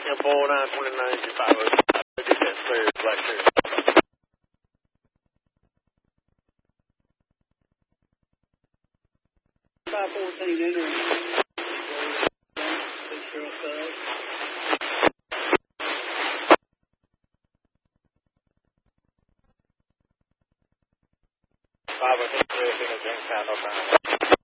Info 929 get that clear, black clear. 514 entering. Jamestown, no sign.